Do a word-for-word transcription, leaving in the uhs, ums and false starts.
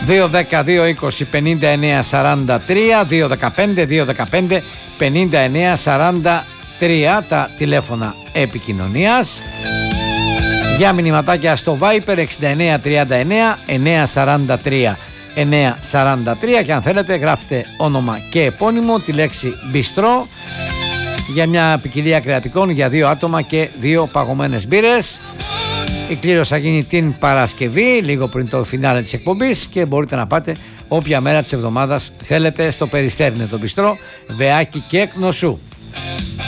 δύο δέκα δύο είκοσι πενήντα εννέα σαράντα τρία, δύο δεκαπέντε δύο δεκαπέντε πενήντα εννέα σαράντα τρία τα τηλέφωνα επικοινωνίας. Για μηνυματάκια στο Viber εξήντα εννέα τριάντα εννέα εννέα σαράντα τρία εννέα σαράντα τρία και αν θέλετε γράφετε όνομα και επώνυμο, τη λέξη μπιστρό, για μια ποικιλία κρεατικών για δύο άτομα και δύο παγωμένες μπύρες. Η κλήρωση θα γίνει την Παρασκευή, λίγο πριν το φινάλε της εκπομπής, και μπορείτε να πάτε όποια μέρα της εβδομάδας θέλετε στο Περιστέρι, το μπιστρό Βεάκι και Κνωσού.